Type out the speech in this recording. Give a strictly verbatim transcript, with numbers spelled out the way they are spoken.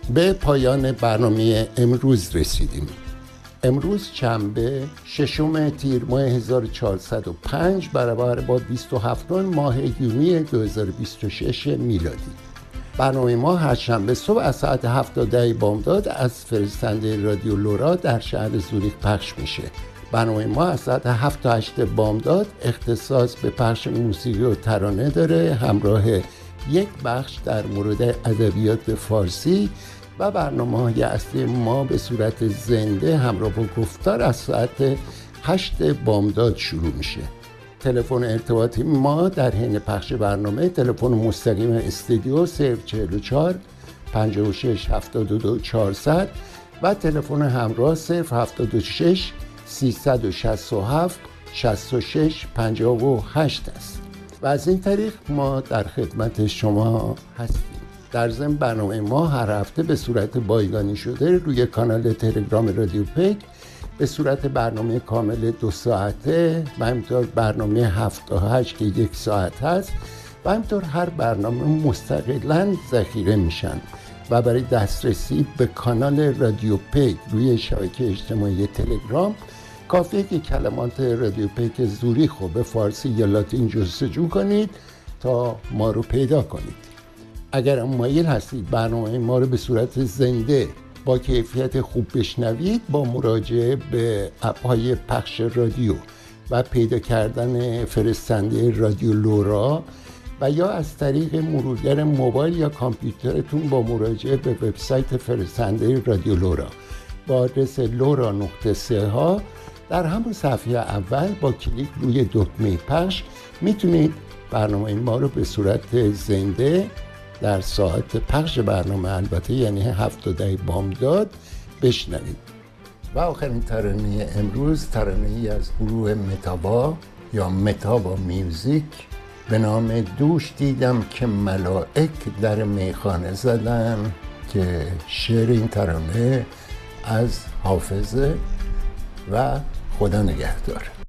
به پایان برنامه امروز رسیدیم. امروز شنبه ششم تیر ماه هزار و چهارصد و پنج برابر با بیست و هفتم ماه یونیو دو هزار و بیست و شش میلادی. برنامه ما هر شنبه صبح از ساعت هفت تا ده بامداد از فرستنده رادیو لورا در شهر زوریخ پخش میشه. برنامه ما از ساعت هفت تا هشت بامداد اختصاص به پخش موسیقی و ترانه داره، همراه یک بخش در مورد ادبیات فارسی و برنامه‌های اصلی ما به صورت زنده همراه با گفتار از ساعت هشت بامداد شروع میشه. تلفن ارتباطی ما در حین پخش برنامه تلفن مستقیم استودیو صفر چهل و چهار پنجاه و شش هفتاد و دو چهارصد و تلفن همراه صفر هفتاد و شش سیصد و شصت و هفت شصت و شش پنجاه و هشت است و از این طریق ما در خدمت شما هستیم. در ضمن برنامه ما هر هفته به صورت بایگانی شده روی کانال تلگرام رادیو پیک به صورت برنامه کامل دو ساعته و همینطور برنامه هفت تا هشت که یک ساعت هست و همینطور هر برنامه مستقلاً ذخیره میشن و برای دسترسی به کانال رادیو پیک روی شبکه اجتماعی تلگرام کافیه که کلمات رادیو پیک زوریخ رو به فارسی یا لاتین جستجو کنید تا ما رو پیدا کنید. اگر هم مایل هستید برنامه ما رو به صورت زنده با کیفیت خوب بشنوید، با مراجعه به اپ‌های پخش رادیو و پیدا کردن فرستنده رادیو لورا و یا از طریق مرورگر موبایل یا کامپیوترتون با مراجعه به وبسایت فرستنده رادیو لورا با آدرس لورا نقطه سه ها در همون صفحه اول با کلیک روی دکمه پخش میتونید برنامه ما رو به صورت زنده در ساعت پخش برنامه البته یعنی هفت تا ده بامداد بشنوید. و آخرین ترانه امروز ترانه‌ای از گروه متابا یا متابا میوزیک به نام دوش دیدم که ملائک در میخانه زدن که شعر این ترانه از حافظه و خدا نگهدار.